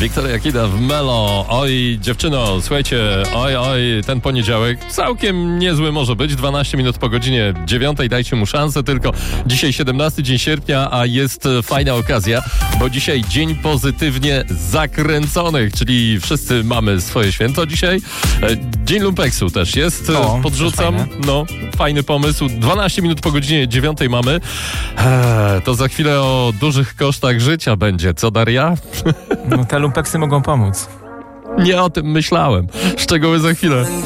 Wiktoria Jakida w Melo. Oj, dziewczyno, słuchajcie, oj, ten poniedziałek całkiem niezły może być. 12 minut po godzinie 9. Dajcie mu szansę, tylko dzisiaj 17 dzień sierpnia, a jest fajna okazja, bo dzisiaj dzień pozytywnie zakręconych, czyli wszyscy mamy swoje święto dzisiaj. Dzień lumpeksu też jest, podrzucam. No, fajny pomysł. 12 minut po godzinie 9 mamy. To za chwilę o dużych kosztach życia będzie, co Daria? No, te lumpeksy mogą pomóc. Nie o tym myślałem. Szczegóły za chwilę.